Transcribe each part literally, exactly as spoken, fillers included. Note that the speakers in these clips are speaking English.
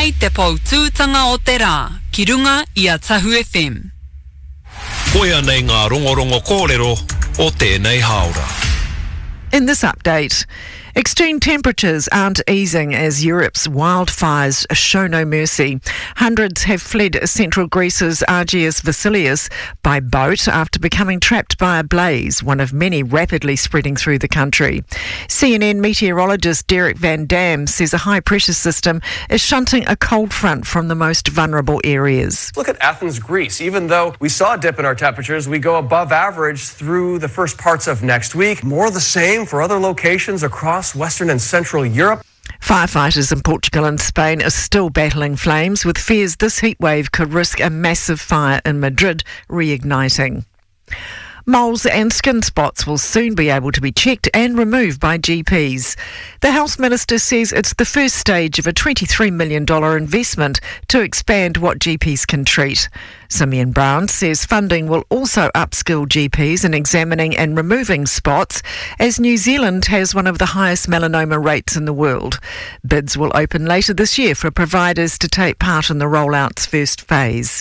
nei te pautūtanga o te rā, ki runga i a Tahu F M. Koia nei ngā rongorongo kōrero o tēnei haora. In this update, extreme temperatures aren't easing as Europe's wildfires show no mercy. Hundreds have fled central Greece's Agios Vasilios by boat after becoming trapped by a blaze, one of many rapidly spreading through the country. C N N meteorologist Derek Van Dam says a high-pressure system is shunting a cold front from the most vulnerable areas. Look at Athens, Greece. Even though we saw a dip in our temperatures, we go above average through the first parts of next week. More of the same for other locations across Western and Central Europe. Firefighters in Portugal and Spain are still battling flames, with fears this heatwave could risk a massive fire in Madrid reigniting. Moles and skin spots will soon be able to be checked and removed by G Ps. The Health Minister says it's the first stage of a twenty-three million dollars investment to expand what G Ps can treat. Simeon Brown says funding will also upskill G Ps in examining and removing spots, as New Zealand has one of the highest melanoma rates in the world. Bids will open later this year for providers to take part in the rollout's first phase.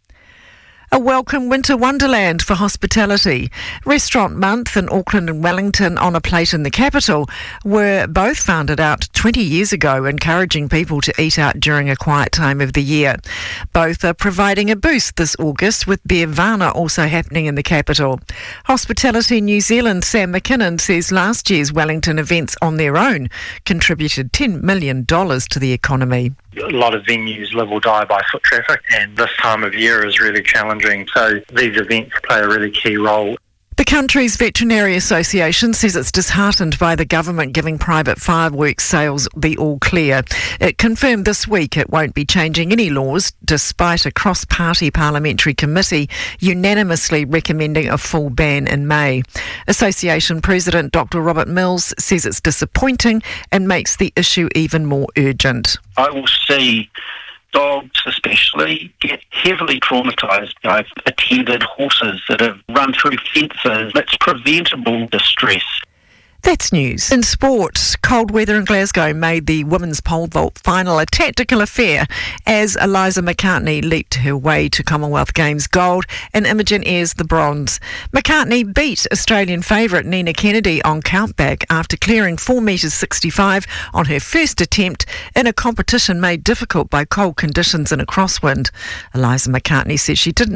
A welcome winter wonderland for hospitality. Restaurant Month in Auckland and Wellington on a Plate in the capital were both founded out twenty years ago, encouraging people to eat out during a quiet time of the year. Both are providing a boost this August, with Beervana also happening in the capital. Hospitality New Zealand Sam McKinnon says last year's Wellington events on their own contributed ten million dollars to the economy. A lot of venues live or die by foot traffic, and this time of year is really challenging, so these events play a really key role. The country's Veterinary Association says it's disheartened by the government giving private fireworks sales the all clear. It confirmed this week it won't be changing any laws, despite a cross-party parliamentary committee unanimously recommending a full ban in May. Association President Doctor Robert Mills says it's disappointing and makes the issue even more urgent. I will see dogs especially get heavily traumatised. I've attended horses that have run through fences. It's preventable distress. That's news. In sport, cold weather in Glasgow made the women's pole vault final a tactical affair as Eliza McCartney leaped her way to Commonwealth Games gold and Imogen Ayres the bronze. McCartney beat Australian favourite Nina Kennedy on countback after clearing four metres sixty-five on her first attempt in a competition made difficult by cold conditions and a crosswind. Eliza McCartney said she didn't